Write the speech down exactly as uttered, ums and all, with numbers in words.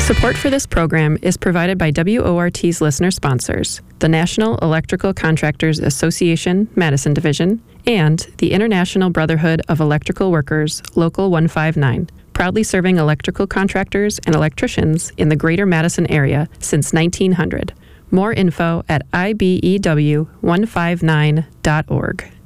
Support for this program is provided by W O R T's listener sponsors, the National Electrical Contractors Association, Madison Division, and the International Brotherhood of Electrical Workers, Local one five nine, proudly serving electrical contractors and electricians in the greater Madison area since nineteen hundred. More info at I B E W one five nine dot org.